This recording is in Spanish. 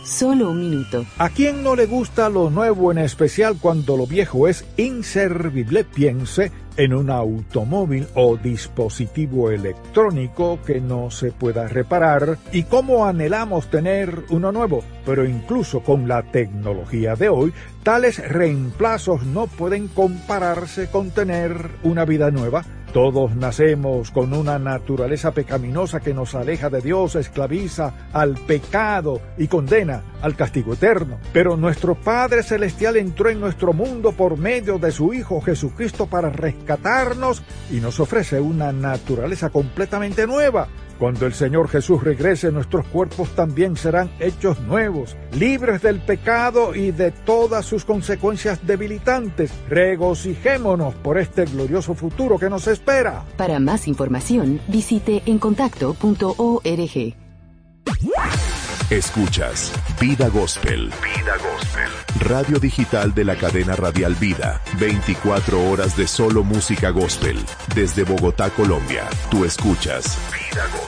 Solo un minuto. ¿A quién no le gusta lo nuevo, en especial cuando lo viejo es inservible? Piense en un automóvil o dispositivo electrónico que no se pueda reparar, y cómo anhelamos tener uno nuevo. Pero incluso con la tecnología de hoy, tales reemplazos no pueden compararse con tener una vida nueva. Todos nacemos con una naturaleza pecaminosa que nos aleja de Dios, esclaviza al pecado y condena al castigo eterno. Pero nuestro Padre Celestial entró en nuestro mundo por medio de su Hijo Jesucristo para rescatarnos y nos ofrece una naturaleza completamente nueva. Cuando el Señor Jesús regrese, nuestros cuerpos también serán hechos nuevos, libres del pecado y de todas sus consecuencias debilitantes. Regocijémonos por este glorioso futuro que nos espera. Para más información, visite encontacto.org. Escuchas Vida Gospel. Vida Gospel. Radio digital de la cadena radial Vida. 24 horas de solo música gospel. Desde Bogotá, Colombia. Tú escuchas Vida Gospel.